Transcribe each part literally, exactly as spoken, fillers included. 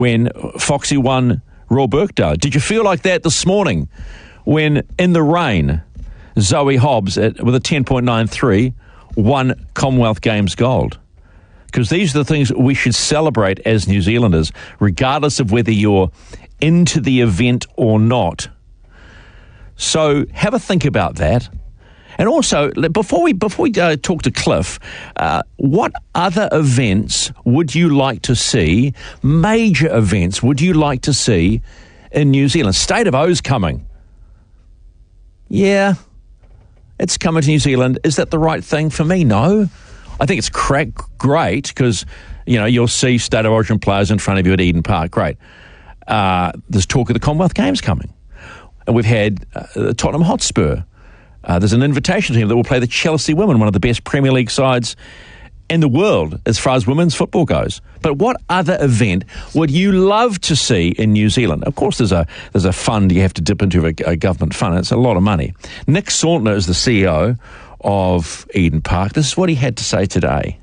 when Foxy won Royal Birkdale? Did you feel like that this morning when, in the rain, Zoe Hobbs, at, with a ten point nine three, won Commonwealth Games gold? Because these are the things we should celebrate as New Zealanders, regardless of whether you're into the event or not. So have a think about that. And also, before we before we uh, talk to Cliff, uh, what other events would you like to see, major events would you like to see in New Zealand? State of O's coming. Yeah, it's coming to New Zealand. Is that the right thing for me? No. I think it's crack, great because, you know, you'll see State of Origin players in front of you at Eden Park. Great. Uh, there's talk of the Commonwealth Games coming. And we've had uh, Tottenham Hotspur. Uh, there's an invitation team that will play the Chelsea women, one of the best Premier League sides in the world as far as women's football goes. But what other event would you love to see in New Zealand? Of course, there's a there's a fund you have to dip into, a, a government fund. It's a lot of money. Nick Sautner is the C E O of Eden Park. This is what he had to say today.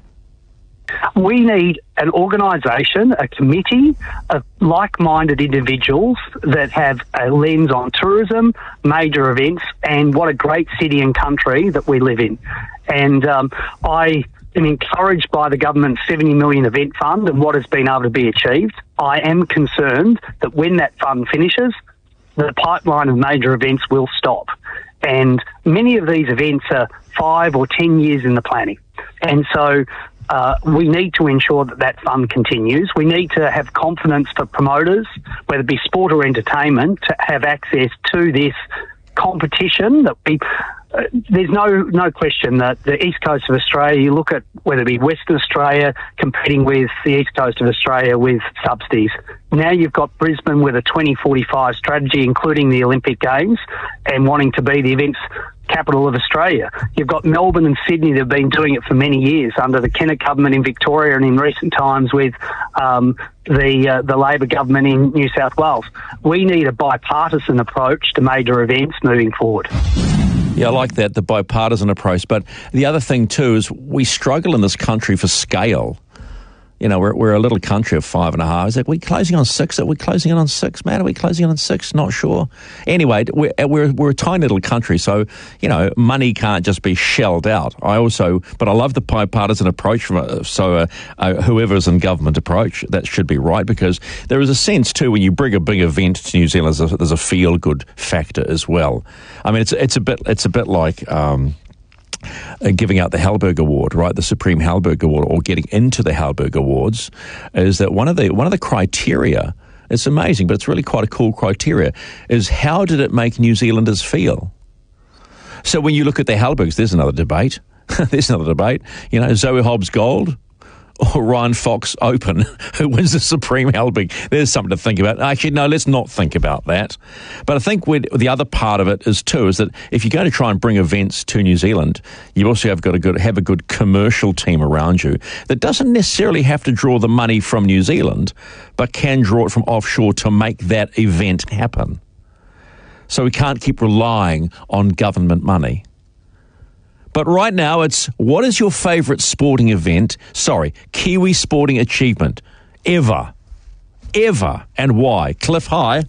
We need an organisation, a committee of like-minded individuals that have a lens on tourism, major events, and what a great city and country that we live in. And um, I am encouraged by the government's seventy million dollars event fund and what has been able to be achieved. I am concerned that when that fund finishes, the pipeline of major events will stop. And many of these events are five or ten years in the planning. And so uh, we need to ensure that that fund continues. We need to have confidence for promoters, whether it be sport or entertainment, to have access to this competition. That we, uh, there's no no question that the East Coast of Australia, you look at whether it be Western Australia competing with the East Coast of Australia with subsidies. Now you've got Brisbane with a twenty forty-five strategy, including the Olympic Games, and wanting to be the events capital of Australia. You've got Melbourne and Sydney that have been doing it for many years under the Kennett government in Victoria and in recent times with um, the uh, the Labor government in New South Wales. We need a bipartisan approach to major events moving forward. Yeah, I like that, the bipartisan approach. But the other thing too is we struggle in this country for scale. You know, we're we're a little country of five and a half. Is like, are we closing on six? Are we closing in on six, man? Are we closing in on six? Not sure. Anyway, we're, we're, we're a tiny little country, so, you know, money can't just be shelled out. I also, but I love the bipartisan approach from, uh, so uh, uh, whoever's in government approach, that should be right, because there is a sense, too, when you bring a big event to New Zealand, there's a, there's a feel-good factor as well. I mean, it's, it's, a, bit, it's a bit like... Um, Uh, giving out the Halberg Award, right, the Supreme Halberg Award, or getting into the Halberg Awards, is that one of the one of the criteria, it's amazing, but it's really quite a cool criteria, is how did it make New Zealanders feel? So when you look at the Halbergs, there's another debate. there's another debate. You know, Zoe Hobbs Gold or Ryan Fox Open, who wins the Supreme Halberg. There's something to think about. Actually, no, let's not think about that. But I think the other part of it is, too, is that if you're going to try and bring events to New Zealand, you also have got to good, have a good commercial team around you that doesn't necessarily have to draw the money from New Zealand, but can draw it from offshore to make that event happen. So we can't keep relying on government money. But right now, it's what is your favourite sporting event, sorry, Kiwi sporting achievement, ever, ever, and why? Cliff, hi.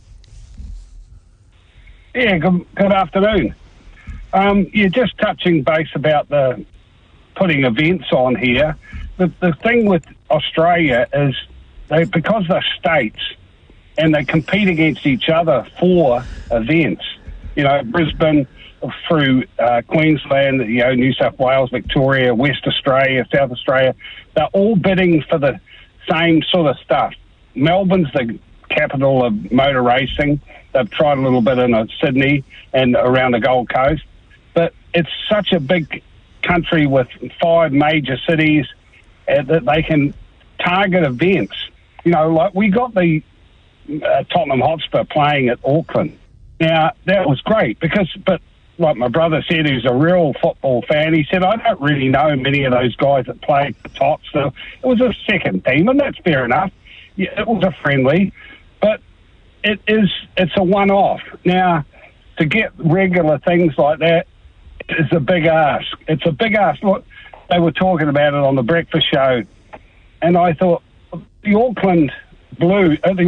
Yeah, good, good afternoon. Um, you're just touching base about the putting events on here. The, the thing with Australia is they, because they're states and they compete against each other for events, you know, Brisbane, through uh, Queensland, you know, New South Wales, Victoria, West Australia, South Australia, they're all bidding for the same sort of stuff. Melbourne's the capital of motor racing. They've tried a little bit in uh, Sydney and around the Gold Coast. But it's such a big country with five major cities uh, that they can target events. You know, like we got the uh, Tottenham Hotspur playing at Auckland. Now, that was great because, but like my brother said, who's a real football fan, he said, I don't really know many of those guys that played for Tots. So it was a second team, and that's fair enough. Yeah, it was a friendly, but it is, it's a one-off. Now, to get regular things like that is a big ask. It's a big ask. Look, they were talking about it on the breakfast show, and I thought, the Auckland blue, uh, the